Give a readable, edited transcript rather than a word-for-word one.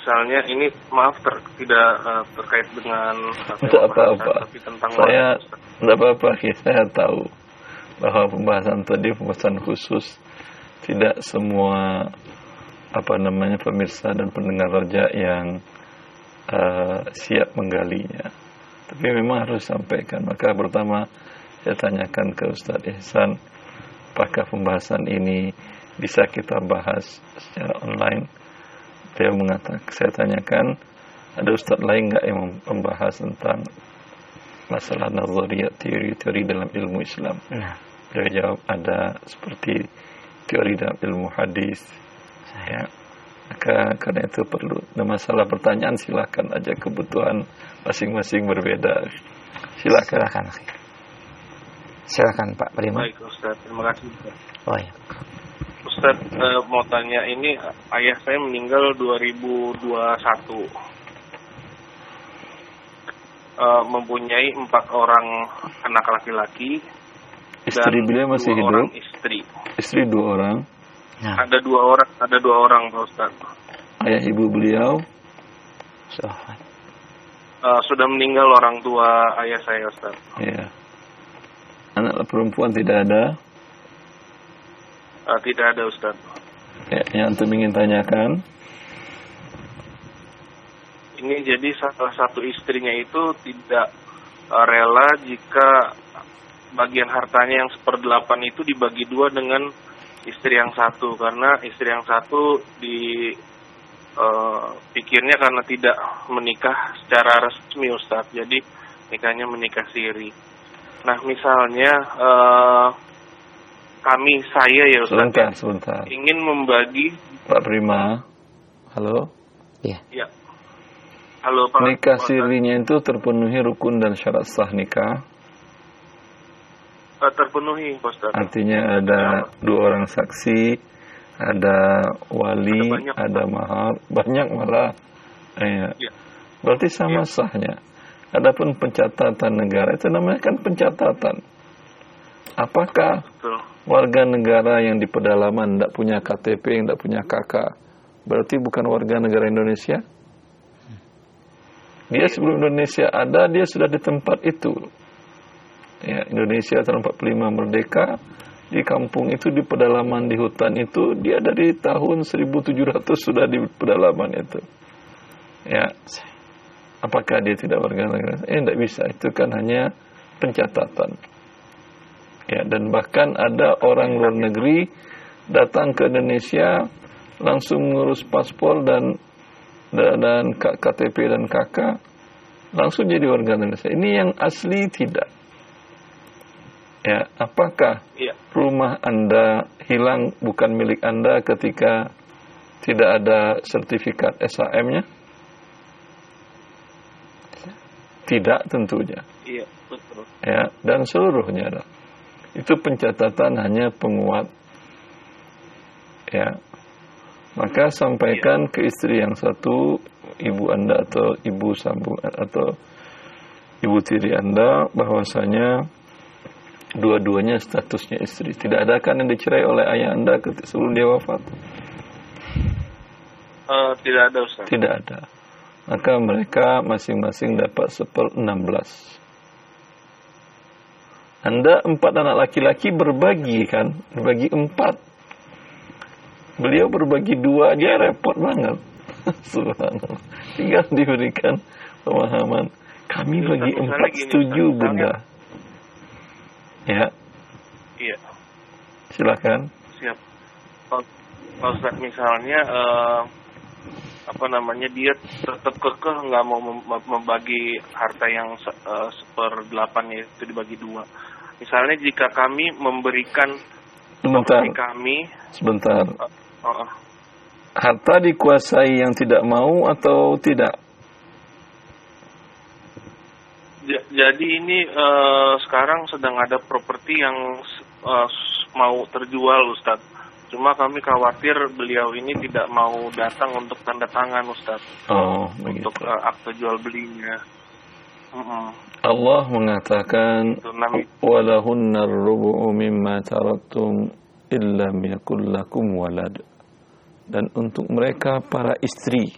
misalnya ini maaf tidak terkait dengan tidak apa-apa. tapi tentang Saya tidak apa-apa. Saya tahu bahwa pembahasan tadi pembahasan khusus, tidak semua pemirsa dan pendengar Roja yang siap menggalinya. Tapi memang harus sampaikan. Maka pertama saya tanyakan ke Ustadz Ihsan, apakah pembahasan ini bisa kita bahas secara online? Dia mengatakan, saya tanyakan, ada Ustadz lain nggak yang membahas tentang masalah nazariyat, teori-teori dalam ilmu Islam? Dia jawab ada, seperti teori dalam ilmu hadis. Ya. Maka karena itu perlu. Ada masalah pertanyaan, silakan aja, kebutuhan masing-masing berbeda. Silakan Pak Prima. Baik Ustaz, terima kasih. Oh ya. Ustaz, mau tanya, ini ayah saya meninggal 2021. Mempunyai 4 orang anak laki-laki. Istri beliau masih hidup? Orang istri. Istri 2 orang. Nah. Ada dua orang Pak Ustaz. Ayah ibu beliau? Sudah meninggal orang tua ayah saya Ustaz. Iya. Anak perempuan tidak ada? Tidak ada Ustaz. Ya, yang antum ingin tanyakan? Ini jadi salah satu istrinya itu tidak rela jika bagian hartanya yang 1/8 itu dibagi 2 dengan istri yang satu, karena istri yang satu pikirnya karena tidak menikah secara resmi Ustaz, jadi nikahnya menikah siri. Nah misalnya saya ya Ustaz, sebentar. ingin membagi. Pak Prima, halo? Iya. Ya. Halo Pak. Nikah sirinya itu terpenuhi rukun dan syarat sah nikah? Terpenuhi Ustaz. Artinya ada 2 orang saksi, ada wali, ada mahar, banyak malah. Ya. Berarti sama sahnya. Adapun pencatatan negara itu namanya kan pencatatan. Apakah warga negara yang di pedalaman tidak punya KTP, yang tidak punya KK, berarti bukan warga negara Indonesia? Dia sebelum Indonesia ada, dia sudah di tempat itu. Ya, Indonesia tahun 45 merdeka, di kampung itu, di pedalaman, di hutan itu, dia dari tahun 1700 sudah di pedalaman itu. Ya, apakah dia tidak warga negara? Tidak bisa, itu kan hanya pencatatan. Ya, dan bahkan ada orang luar negeri datang ke Indonesia, langsung mengurus paspor dan KTP dan KK, langsung jadi warga Indonesia. Ini yang asli tidak. Ya, apakah rumah Anda hilang bukan milik Anda ketika tidak ada sertifikat SHM-nya? Tidak tentunya. Iya, betul. Ya, dan seluruhnya itu pencatatan hanya penguat. Ya. Maka sampaikan ke istri yang satu, ibu Anda atau ibu sambung atau ibu tiri Anda, bahwasanya dua-duanya statusnya istri. Tidak ada kan yang dicerai oleh ayah Anda sebelum dia wafat? Tidak ada Ustaz. Tidak ada. Maka mereka masing-masing dapat 1/16. Anda 4 anak laki-laki berbagi kan? Berbagi 4. Beliau berbagi 2 aja repot banget. Subhanallah. Tinggal diberikan pemahaman. Kami bagi 4 setuju Bunda. Ya. Iya. Silakan. Siap. Pak Ustaz, misalnya dia tetap kekeh nggak mau membagi harta yang 1/8 itu dibagi 2. Misalnya jika kami memberikan sebentar. Harta dikuasai yang tidak mau atau tidak? Jadi ini sekarang sedang ada properti yang mau terjual Ustadz. Cuma kami khawatir beliau ini tidak mau datang untuk tanda tangan Ustadz. Untuk akte jual belinya. Allah mengatakan walahunna ar-rubu'u mimma taraktum illam yakul lakum walad. Dan untuk mereka para istri